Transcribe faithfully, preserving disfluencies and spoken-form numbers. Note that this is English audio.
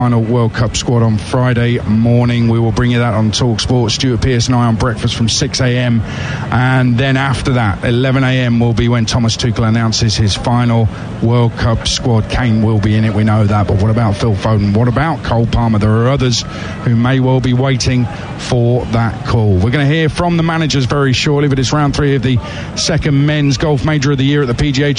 Final World Cup squad on Friday morning. We will bring you that on TalkSport. Stuart Pearce and I on breakfast from six a.m. and then after that, eleven a.m. will be when Thomas Tuchel announces his final World Cup squad. Kane will be in it, we know that, but what about Phil Foden? What about Cole Palmer? There are others who may well be waiting for that call. We're going to hear from the managers very shortly, but it's round three of the second men's golf major of the year at the P G A